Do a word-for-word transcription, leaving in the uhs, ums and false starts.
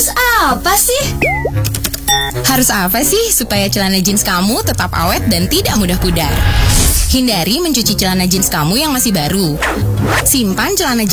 Harus apa sih? Harus apa sih supaya celana jeans kamu tetap awet dan tidak mudah pudar? Hindari mencuci celana jeans kamu yang masih baru. Simpan celana jeans